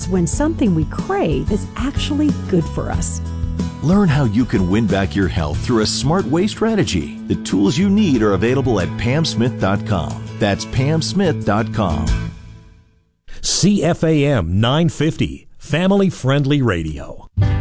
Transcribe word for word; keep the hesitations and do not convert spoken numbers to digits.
is when something we crave is actually good for us. Learn how you can win back your health through a smart way strategy. The tools you need are available at pam smith dot com. That's pam smith dot com. C F A M nine fifty, Family Friendly Radio.